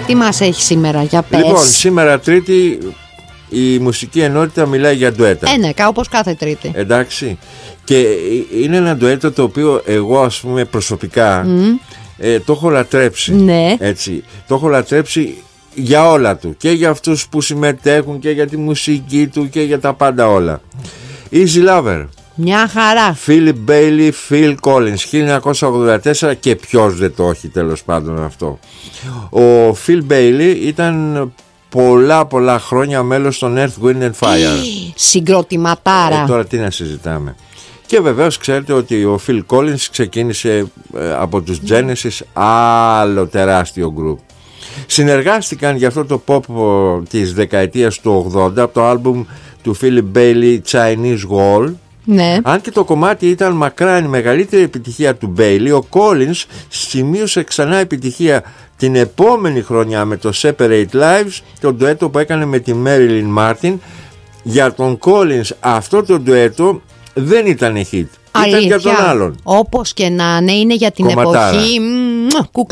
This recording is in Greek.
Τι μας έχει σήμερα, για πες. Λοιπόν, σήμερα Τρίτη η μουσική ενότητα μιλάει για ντουέτα. Ναι, όπως κάθε Τρίτη. Εντάξει. Και είναι ένα ντουέτο το οποίο εγώ, ας πούμε, προσωπικά το έχω λατρέψει. Ναι. Έτσι. Το έχω λατρέψει για όλα του. Και για αυτούς που συμμετέχουν και για τη μουσική του και για τα πάντα όλα. Easy Lover. Μια χαρά. Philip Bailey, Phil Collins, 1984, και ποιος δεν το έχει τέλος πάντων αυτό. Ο Phil Bailey ήταν πολλά χρόνια μέλος των Earth, Wind and Fire. Συγκροτηματάρα. Τώρα τι να συζητάμε. Και βεβαίως ξέρετε ότι ο Phil Collins ξεκίνησε από τους Genesis, άλλο τεράστιο γκρουπ. Συνεργάστηκαν για αυτό το pop της δεκαετίας του 80 από το άλμπουμ του Philip Bailey, Chinese Wall. Ναι. Αν και το κομμάτι ήταν μακράν η μεγαλύτερη επιτυχία του Bailey, ο Collins σημείωσε ξανά επιτυχία την επόμενη χρονιά με το Separate Lives, το ντουέτο που έκανε με τη Marilyn Martin. Για τον Collins αυτό το ντουέτο δεν ήταν hit. Αλήθεια. Ήταν για τον άλλον. Όπως και να είναι για την κομματάρα. εποχή. Κουκλί